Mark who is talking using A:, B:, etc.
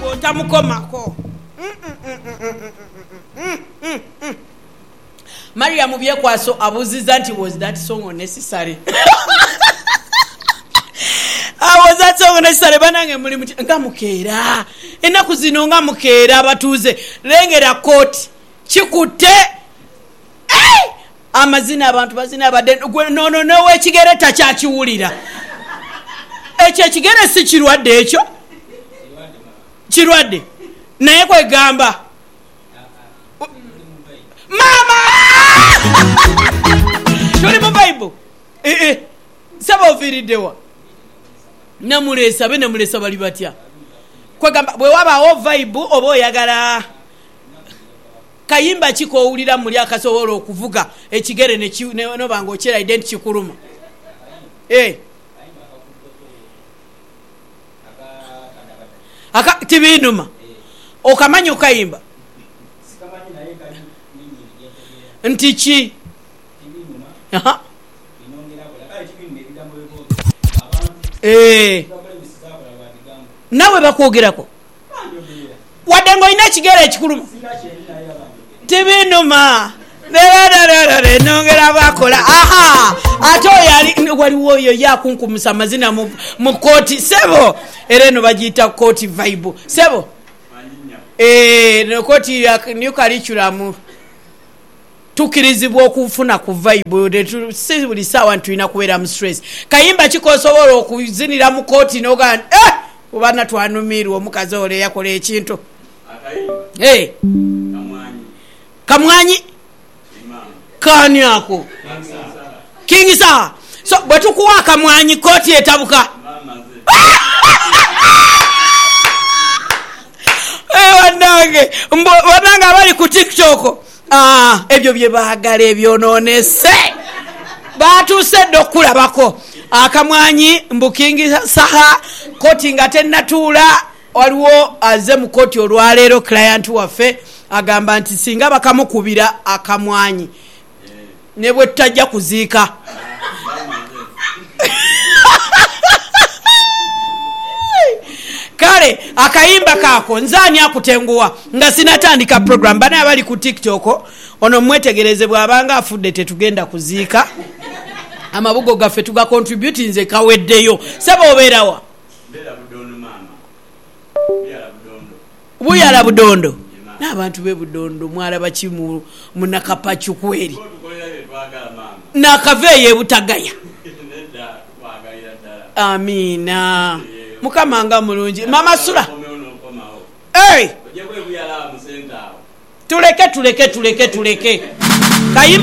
A: otamukomako. Mariam byekwaso abuziza nti was that song necessary? Was that song necessary? Banange muli muti nga mukeera ennaku zino nga mukeera abatuuze lengera kooti kikutte amazina abantu bazina abadde no wekigere takyakiwulira. Ekyo ekigere si kirwadde, ekyo kirwadde naye kwegamba mama tuli mu Bible saba oviiriddewa namulesa be namulesa bali batya kwegamba bwe wabaawo vibe oba oyagala kayimba kikoowulira muli akasobola okuvuga ekigere nobanga okyera identi kikuluma tibinuma okamanyi okayimba nti ki nawe bakwogerako wadde ng'olina ekigere ekikuluma tibinuma nongera bakola ate waliwo oyo yakunkumusa amazina mu kooti sebo era eno bagiyita kooti vibe sebo no kooti new curriculum tukirizibwa okufuna ku vibe si buli ssaawa ntulina kubeera mu stress. Kayimba kikosobola okuzinira mu kooti n'ogamba obana twanumirwa omukazi ole yakola ekintu kamwanyi kani ako kingisa so bwe tukuwa akamwanyi kooti etabuka wanange abali ku TikTok ebyo bye baagala ebyonoonese batuuse dde okulabako akamwanyi mbukingisa kooti nga tennatuula. Waliwo aze mu kooti olwaleero client waffe agamba nti singa bakamukubira akamwanyi ne bwe tutajja kuziika kale akayimba kaako nzaani akutenguwa nga sinatandika program bana abali ku TikTok ono mwetegereze bw'abanga afudde tetugenda kuziika amabugo gaffe tuga contribute nze kaweddeyo saba obeerawa buyala budondo n'abantu be budondo mwalaba kimu munakapachu kweri nakaveeyo ebutagaya amina mukama nga mulungi mama sula tuleke